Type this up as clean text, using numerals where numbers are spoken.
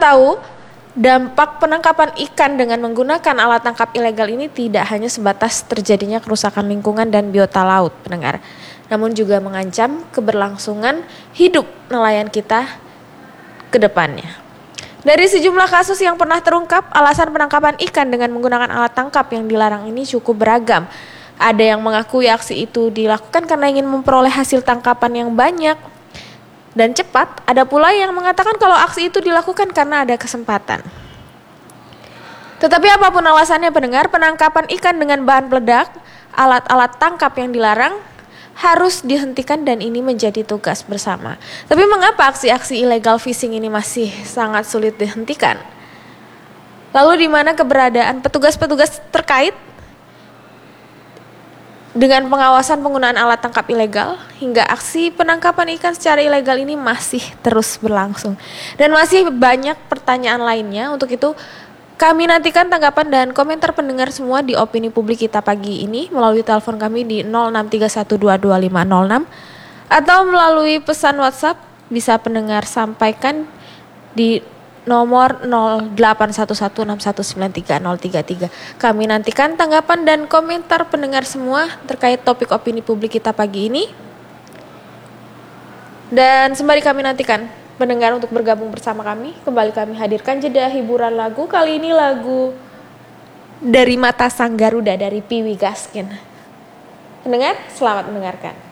tahu, dampak penangkapan ikan dengan menggunakan alat tangkap ilegal ini tidak hanya sebatas terjadinya kerusakan lingkungan dan biota laut, pendengar, namun juga mengancam keberlangsungan hidup nelayan kita ke depannya. Dari sejumlah kasus yang pernah terungkap, alasan penangkapan ikan dengan menggunakan alat tangkap yang dilarang ini cukup beragam. Ada yang mengakui aksi itu dilakukan karena ingin memperoleh hasil tangkapan yang banyak dan cepat. Ada pula yang mengatakan kalau aksi itu dilakukan karena ada kesempatan. Tetapi apapun alasannya, pendengar, penangkapan ikan dengan bahan peledak, alat-alat tangkap yang dilarang harus dihentikan dan ini menjadi tugas bersama. Tapi mengapa aksi-aksi illegal fishing ini masih sangat sulit dihentikan? Lalu di mana keberadaan petugas-petugas terkait dengan pengawasan penggunaan alat tangkap ilegal hingga aksi penangkapan ikan secara ilegal ini masih terus berlangsung? Dan masih banyak pertanyaan lainnya. Untuk itu kami nantikan tanggapan dan komentar pendengar semua di opini publik kita pagi ini melalui telepon kami di 0631225506 atau melalui pesan WhatsApp bisa pendengar sampaikan di nomor 0811619333. Kami nantikan tanggapan dan komentar pendengar semua terkait topik opini publik kita pagi ini. Dan sembari kami nantikan pendengar untuk bergabung bersama kami, kembali kami hadirkan jeda hiburan lagu. Kali ini lagu Dari Mata Sang Garuda dari Piwi Gaskin. Pendengar, selamat mendengarkan.